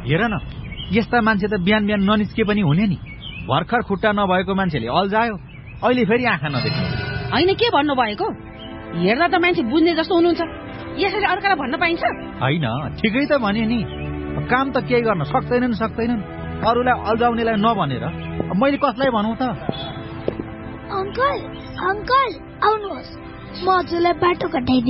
हेर न, यस्ता मान्छे त बिहान बिहान ननिस्के पनि हुने नि। भर्खर खुट्टा नभएको मान्छेले अल्झायो, अहिले फेरि आँखा नदेख्नु। होइन, के भन्नु भएको? हेर्दा त मान्छे बुझ्ने जस्तो हुनुहुन्छ, यसरी अर्कालाई भन्न पाइन्छ? होइन, ठिकै त भने नि। काम त केही गर्न सक्दैनन्, अरूलाई अल्झाउनेलाई नभनेर मैले कसलाई भनौँ त? अंकल आउनुहोस्, म हजुरलाई बाटो कटाइदिन्छु।